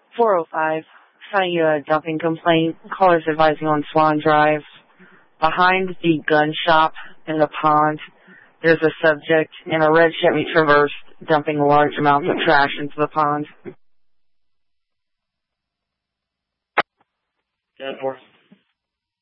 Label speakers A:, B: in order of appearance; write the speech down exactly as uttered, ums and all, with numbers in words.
A: four oh five. Found you a dumping complaint. Callers advising on Swan Drive. Behind the gun shop in the pond, there's a subject in a red Chevy Traverse dumping large amounts of trash into the pond.
B: ten four.